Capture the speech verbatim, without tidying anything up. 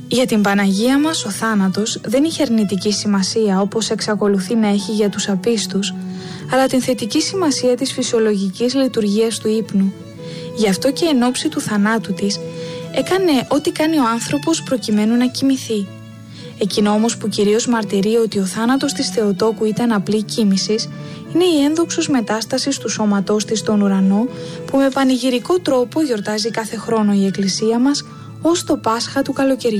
Για την Παναγία μας ο θάνατος δεν είχε αρνητική σημασία όπως εξακολουθεί να έχει για τους απίστους, αλλά την θετική σημασία της φυσιολογικής λειτουργίας του ύπνου. Γι' αυτό και εν ώψη του θανάτου της έκανε ό,τι κάνει ο άνθρωπος προκειμένου να κοιμηθεί. Εκείνο όμως που κυρίως μαρτυρεί ότι ο θάνατος της Θεοτόκου ήταν απλή κοίμησης είναι η ένδοξος μετάσταση του σώματός της στον ουρανό που με πανηγυρικό τρόπο γιορτάζει κάθε χρόνο η Εκκλησία μας ως το Πάσχα του καλοκαιριού.